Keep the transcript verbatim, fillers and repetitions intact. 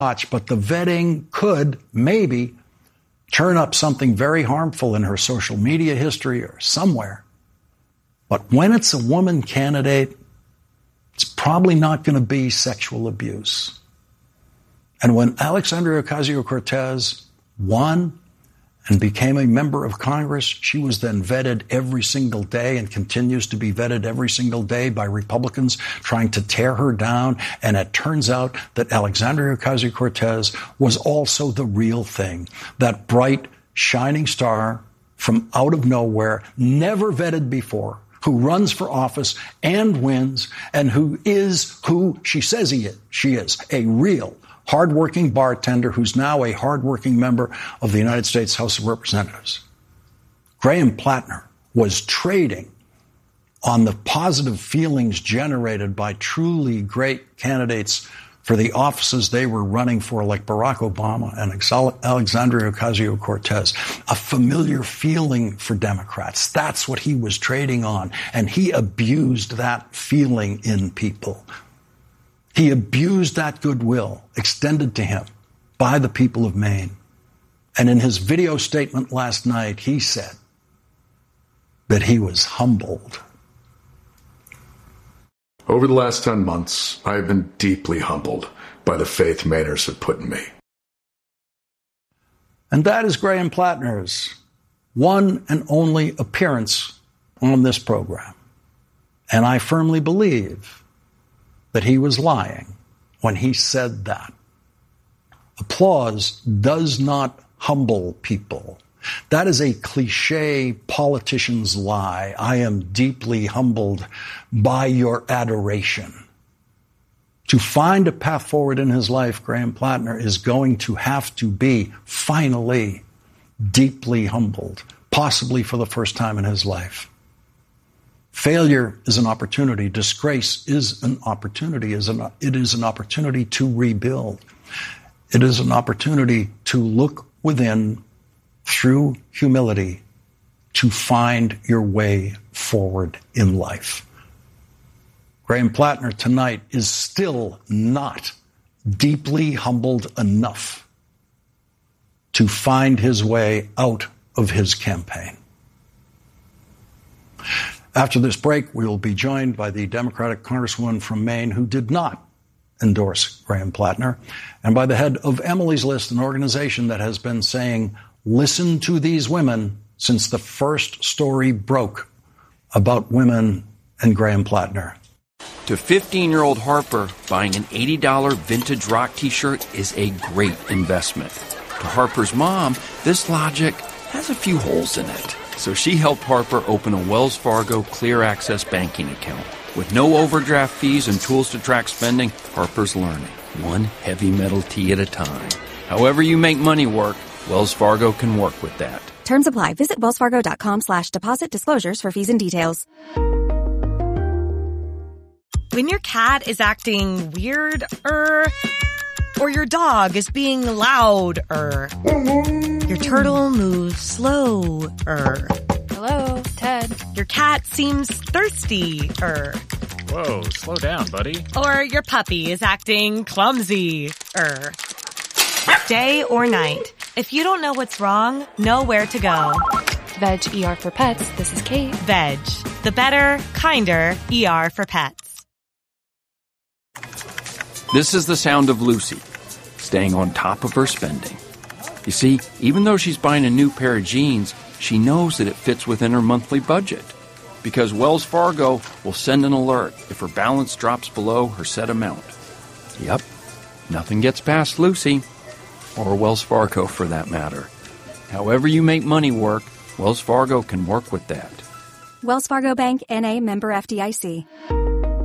watch, but the vetting could maybe turn up something very harmful in her social media history or somewhere. But when it's a woman candidate, it's probably not going to be sexual abuse. And when Alexandria Ocasio-Cortez won and became a member of Congress, she was then vetted every single day and continues to be vetted every single day by Republicans trying to tear her down. And it turns out that Alexandria Ocasio-Cortez was also the real thing, that bright, shining star from out of nowhere, never vetted before, who runs for office and wins, and who is who she says he is. She is a real hardworking bartender who's now a hardworking member of the United States House of Representatives. Graham Plattner was trading on the positive feelings generated by truly great candidates for the offices they were running for, like Barack Obama and Alexandria Ocasio-Cortez, a familiar feeling for Democrats. That's what he was trading on, and he abused that feeling in people. He abused that goodwill extended to him by the people of Maine. And in his video statement last night, he said that he was humbled. Over the last ten months, I have been deeply humbled by the faith Mainers have put in me. And that is Graham Plattner's one and only appearance on this program. And I firmly believe that he was lying when he said that. Applause does not humble people. That is a cliche politician's lie. I am deeply humbled by your adoration. To find a path forward in his life, Graham Plattner is going to have to be finally deeply humbled, possibly for the first time in his life. Failure is an opportunity. Disgrace is an opportunity. It is an opportunity to rebuild. It is an opportunity to look within through humility to find your way forward in life. Graham Plattner tonight is still not deeply humbled enough to find his way out of his campaign. After this break, we will be joined by the Democratic Congresswoman from Maine who did not endorse Graham Plattner, and by the head of Emily's List, an organization that has been saying, listen to these women since the first story broke about women and Graham Plattner. To fifteen-year-old Harper, buying an eighty dollars vintage rock t-shirt is a great investment. To Harper's mom, this logic has a few holes in it. So she helped Harper open a Wells Fargo Clear Access banking account. With no overdraft fees and tools to track spending, Harper's learning, one heavy metal tea at a time. However you make money work, Wells Fargo can work with that. Terms apply. Visit wellsfargo.com slash deposit disclosures for fees and details. When your cat is acting weird, er, or your dog is being loud, er, your turtle moves slow, er. Hello, Ted. Your cat seems thirsty, er. Whoa, slow down, buddy. Or your puppy is acting clumsy, er. Day or night, if you don't know what's wrong, know where to go. Veg E R for Pets. This is Kate. Veg, the better, kinder E R for pets. This is the sound of Lucy, staying on top of her spending. You see, even though she's buying a new pair of jeans, she knows that it fits within her monthly budget. Because Wells Fargo will send an alert if her balance drops below her set amount. Yep, nothing gets past Lucy, or Wells Fargo for that matter. However you make money work, Wells Fargo can work with that. Wells Fargo Bank, N A, member F D I C.